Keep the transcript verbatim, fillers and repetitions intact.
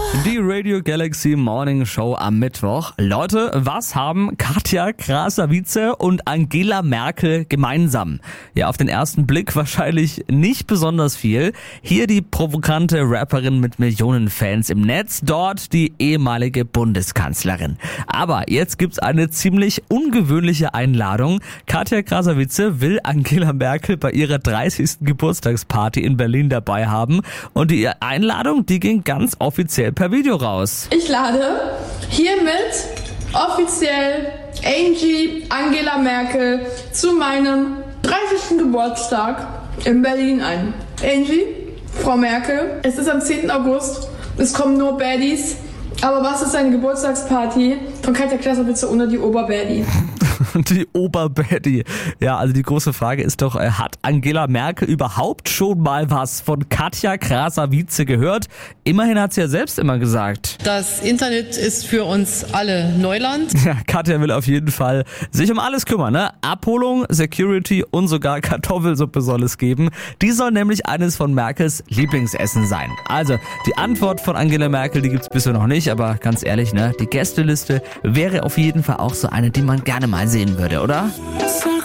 Die Radio Galaxy Morning Show am Mittwoch. Leute, was haben Katja Krasavice und Angela Merkel gemeinsam? Ja, auf den ersten Blick wahrscheinlich nicht besonders viel. Hier die provokante Rapperin mit Millionen Fans im Netz, dort die ehemalige Bundeskanzlerin. Aber jetzt gibt's eine ziemlich ungewöhnliche Einladung. Katja Krasavice will Angela Merkel bei ihrer dreißigsten Geburtstagsparty in Berlin dabei haben. Und die Einladung, die ging ganz offiziell per Video raus. Ich lade hiermit offiziell Angie Angela Merkel zu meinem dreißigsten Geburtstag in Berlin ein. Angie, Frau Merkel, es ist am zehnten August, es kommen nur Baddies, aber was ist eine Geburtstagsparty von Katja Krasavice ohne die Oberbaddy? Die Oberbaddy. Ja, also die große Frage ist doch, hat Angela Merkel überhaupt schon mal was von Katja Krasavice gehört? Immerhin hat sie ja selbst immer gesagt. Das Internet ist für uns alle Neuland. Ja, Katja will auf jeden Fall sich um alles kümmern, ne? Abholung, Security und sogar Kartoffelsuppe soll es geben. Die soll nämlich eines von Merkels Lieblingsessen sein. Also, die Antwort von Angela Merkel, die gibt's bisher noch nicht, aber ganz ehrlich, ne? Die Gästeliste wäre auf jeden Fall auch so eine, die man gerne mal sehen würde, oder?